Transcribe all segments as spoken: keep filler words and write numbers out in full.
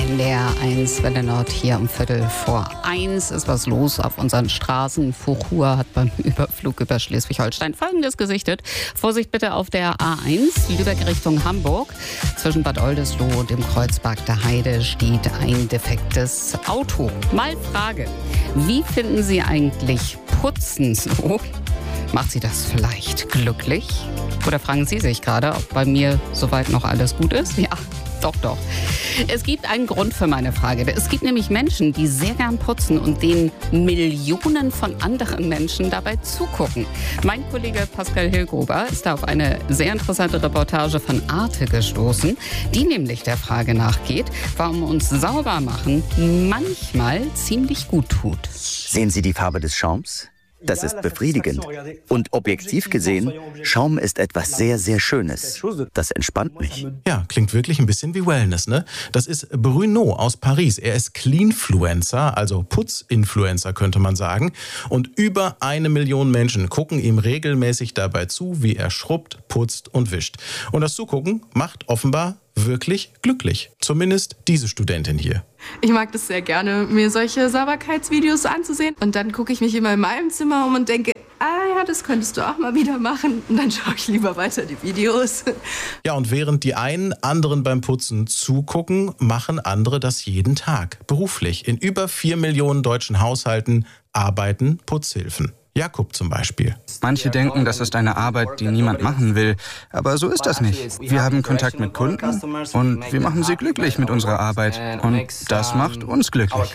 N D R eins Welle Nord hier um Viertel vor eins ist was los auf unseren Straßen. Fuchur hat beim Überflug über Schleswig-Holstein Folgendes gesichtet. Vorsicht bitte auf der A eins, Lübeck Richtung Hamburg. Zwischen Bad Oldesloe und dem Kreuzberg der Heide steht ein defektes Auto. Mal Frage, wie finden Sie eigentlich Putzen so? Macht Sie das vielleicht glücklich? Oder fragen Sie sich gerade, ob bei mir soweit noch alles gut ist? Ja. Doch, doch. Es gibt einen Grund für meine Frage. Es gibt nämlich Menschen, die sehr gern putzen und denen Millionen von anderen Menschen dabei zugucken. Mein Kollege Pascal Hillgruber ist da auf eine sehr interessante Reportage von Arte gestoßen, die nämlich der Frage nachgeht, warum uns Saubermachen manchmal ziemlich gut tut. Sehen Sie die Farbe des Schaums? Das ist befriedigend. Und objektiv gesehen, Schaum ist etwas sehr, sehr Schönes. Das entspannt mich. Ja, klingt wirklich ein bisschen wie Wellness, ne? Das ist Bruno aus Paris. Er ist Cleanfluencer, also Putzinfluencer könnte man sagen. Und über eine Million Menschen gucken ihm regelmäßig dabei zu, wie er schrubbt, putzt und wischt. Und das Zugucken macht offenbar wirklich glücklich. Zumindest diese Studentin hier. Ich mag das sehr gerne, mir solche Sauberkeitsvideos anzusehen. Und dann gucke ich mich immer in meinem Zimmer um und denke, ah ja, das könntest du auch mal wieder machen. Und dann schaue ich lieber weiter die Videos. Ja, und während die einen anderen beim Putzen zugucken, machen andere das jeden Tag. Beruflich. In über vier Millionen deutschen Haushalten arbeiten Putzhilfen. Jakob zum Beispiel. Manche denken, das ist eine Arbeit, die niemand machen will. Aber so ist das nicht. Wir haben Kontakt mit Kunden und wir machen sie glücklich mit unserer Arbeit. Und das macht uns glücklich.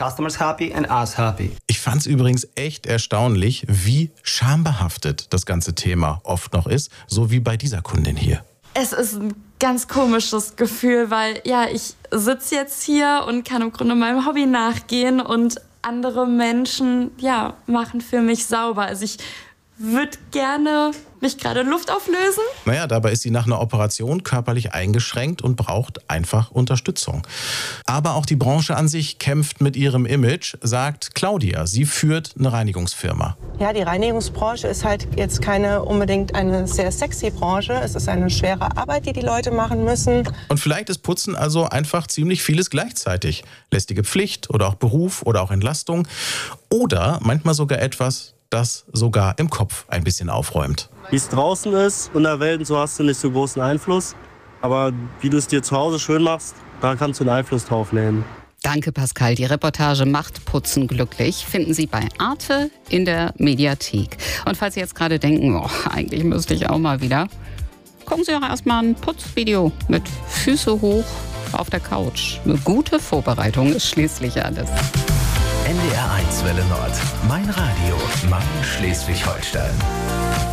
Ich fand es übrigens echt erstaunlich, wie schambehaftet das ganze Thema oft noch ist. So wie bei dieser Kundin hier. Es ist ein ganz komisches Gefühl, weil ja, ich sitze jetzt hier und kann im Grunde meinem Hobby nachgehen und andere Menschen, ja, machen für mich sauber. Also ich würde gerne mich gerade in Luft auflösen. Naja, dabei ist sie nach einer Operation körperlich eingeschränkt und braucht einfach Unterstützung. Aber auch die Branche an sich kämpft mit ihrem Image, sagt Claudia. Sie führt eine Reinigungsfirma. Ja, die Reinigungsbranche ist halt jetzt keine unbedingt eine sehr sexy Branche. Es ist eine schwere Arbeit, die die Leute machen müssen. Und vielleicht ist Putzen also einfach ziemlich vieles gleichzeitig. Lästige Pflicht oder auch Beruf oder auch Entlastung. Oder manchmal sogar etwas, das sogar im Kopf ein bisschen aufräumt. Wie es draußen ist, in der Welt, so hast du nicht so großen Einfluss. Aber wie du es dir zu Hause schön machst, da kannst du einen Einfluss drauf nehmen. Danke, Pascal. Die Reportage Macht Putzen glücklich finden Sie bei Arte in der Mediathek. Und falls Sie jetzt gerade denken, oh, eigentlich müsste ich auch mal wieder, gucken Sie auch erstmal ein Putzvideo mit Füße hoch auf der Couch. Eine gute Vorbereitung ist schließlich alles. N D R eins Welle Nord. Mein Radio. Mein Schleswig-Holstein.